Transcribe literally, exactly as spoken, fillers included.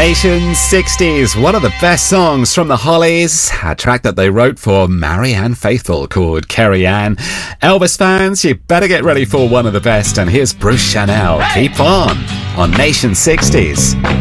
Nation sixties, one of the best songs from the Hollies, a track that they wrote for Marianne Faithfull called Kerry Ann. Elvis fans, you better get ready for one of the best, and here's Bruce Chanel. Keep on on Nation sixties.